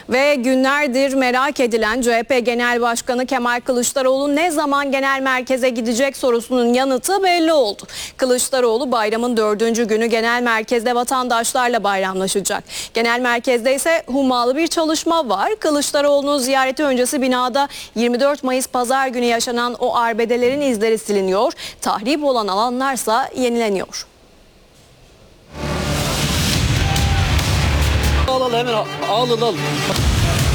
Ve günlerdir merak edilen CHP Genel Başkanı Kemal Kılıçdaroğlu ne zaman genel merkeze gidecek sorusunun yanıtı belli oldu. Kılıçdaroğlu bayramın 4. günü genel merkezde vatandaşlarla bayramlaşacak. Genel merkezde ise hummalı bir çalışma var. Kılıçdaroğlu'nun ziyareti öncesi binada 24 Mayıs Pazar günü yaşanan o arbedelerin izleri siliniyor. Tahrip olan alanlarsa yenileniyor. Al hemen al.